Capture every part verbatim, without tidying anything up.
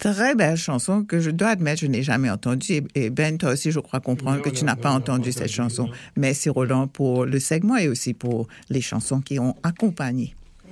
très belle chanson que je dois admettre, je n'ai jamais entendue. Et Ben, toi aussi, je crois comprendre non, que tu non, n'as non, pas non, entendu cette chanson. Non. Merci Roland pour le segment et aussi pour les chansons qui ont accompagné.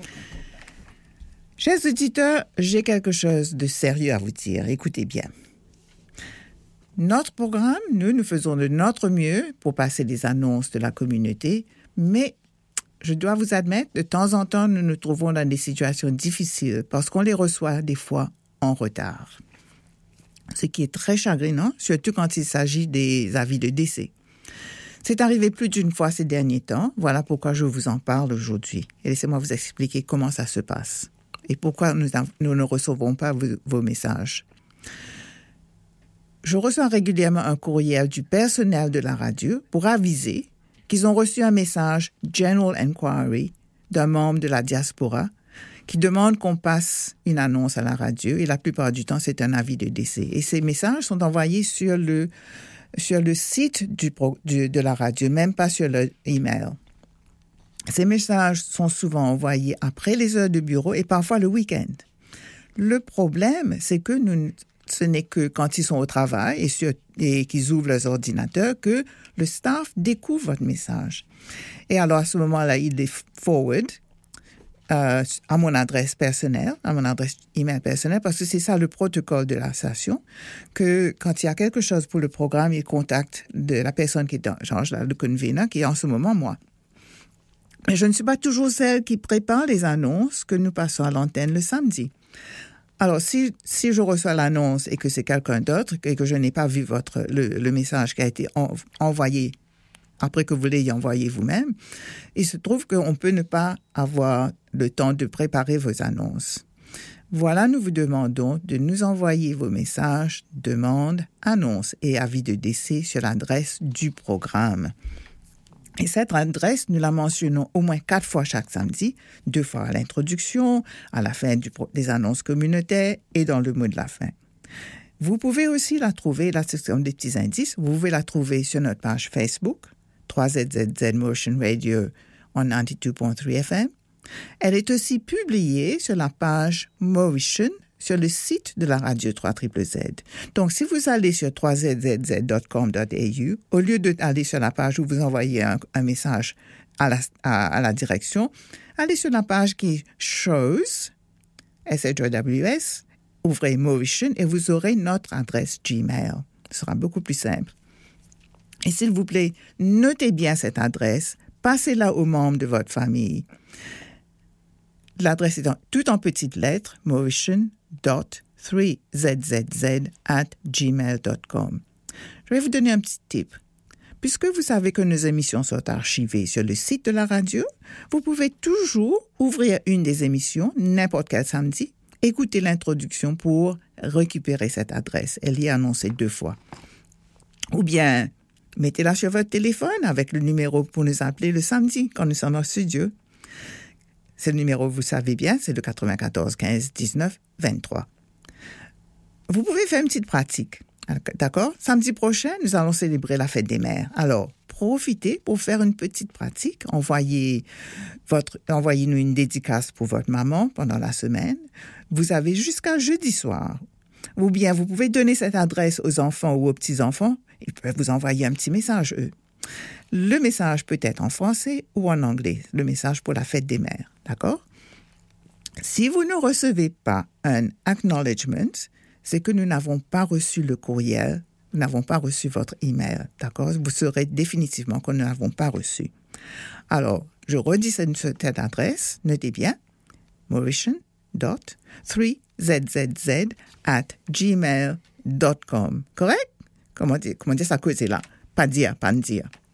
Chers auditeurs, j'ai quelque chose de sérieux à vous dire. Écoutez bien. Notre programme, nous, nous faisons de notre mieux pour passer les annonces de la communauté, mais je dois vous admettre, de temps en temps, nous nous trouvons dans des situations difficiles parce qu'on les reçoit des fois en retard. Ce qui est très chagrinant, surtout quand il s'agit des avis de décès. C'est arrivé plus d'une fois ces derniers temps, voilà pourquoi je vous en parle aujourd'hui. Et laissez-moi vous expliquer comment ça se passe et pourquoi nous, nous ne recevons pas vos, vos messages. Je reçois régulièrement un courriel du personnel de la radio pour aviser qu'ils ont reçu un message General Inquiry d'un membre de la diaspora qui demande qu'on passe une annonce à la radio et la plupart du temps, c'est un avis de décès. Et ces messages sont envoyés sur le, sur le site du, du, de la radio, même pas sur le email. Ces messages sont souvent envoyés après les heures de bureau et parfois le week-end. Le problème, c'est que nous, ce n'est que quand ils sont au travail et, sur, et qu'ils ouvrent leurs ordinateurs que le staff découvre votre message. Et alors, à ce moment-là, ils les forward euh, à mon adresse personnelle, à mon adresse email personnelle, parce que c'est ça le protocole de la station, que quand il y a quelque chose pour le programme, ils contactent de la personne qui est en charge, le convener, qui est en ce moment moi. Mais je ne suis pas toujours celle qui prépare les annonces que nous passons à l'antenne le samedi. Alors, si, si je reçois l'annonce et que c'est quelqu'un d'autre et que je n'ai pas vu votre, le, le message qui a été en, envoyé après que vous l'ayez envoyé vous-même, il se trouve qu'on peut ne pas avoir le temps de préparer vos annonces. Voilà, nous vous demandons de nous envoyer vos messages, demandes, annonces et avis de décès sur l'adresse du programme. Et cette adresse, nous la mentionnons au moins quatre fois chaque samedi, deux fois à l'introduction, à la fin du, des annonces communautaires et dans le mot de la fin. Vous pouvez aussi la trouver, là c'est comme des petits indices, vous pouvez la trouver sur notre page Facebook, trois Z Z Z Motion Radio en quatre-vingt-douze virgule trois F M. Elle est aussi publiée sur la page Motion sur le site de la radio trois Z Z. Donc, si vous allez sur trois z z z point com point a u, au lieu d'aller sur la page où vous envoyez un, un message à la, à, à la direction, allez sur la page qui Shows, S H O W S, ouvrez Motion et vous aurez notre adresse Gmail. Ce sera beaucoup plus simple. Et s'il vous plaît, notez bien cette adresse, passez-la aux membres de votre famille. L'adresse est en, tout en petites lettres, motion dot trois z z z at gmail dot com. Je vais vous donner un petit tip. Puisque vous savez que nos émissions sont archivées sur le site de la radio, vous pouvez toujours ouvrir une des émissions, n'importe quel samedi, écouter l'introduction pour récupérer cette adresse. Elle y est annoncée deux fois. Ou bien, mettez-la sur votre téléphone avec le numéro pour nous appeler le samedi quand nous sommes en studio. C'est le numéro, vous savez bien, c'est le quatre-vingt-quatorze quinze dix-neuf vingt-trois. Vous pouvez faire une petite pratique, d'accord? Samedi prochain, nous allons célébrer la fête des mères. Alors, profitez pour faire une petite pratique. Envoyez votre, envoyez-nous une dédicace pour votre maman pendant la semaine. Vous avez jusqu'à jeudi soir. Ou bien, vous pouvez donner cette adresse aux enfants ou aux petits-enfants. Ils peuvent vous envoyer un petit message, eux. Le message peut être en français ou en anglais, le message pour la fête des mères, d'accord? Si vous ne recevez pas un acknowledgement, c'est que nous n'avons pas reçu le courriel, nous n'avons pas reçu votre email, d'accord? Vous saurez définitivement que nous n'avons pas reçu. Alors, je redis cette, cette adresse, notez bien, motion dot trois z z z at gmail dot com, correct? Comment dire, comment dire ça, c'est là? Pas dire, pas dire.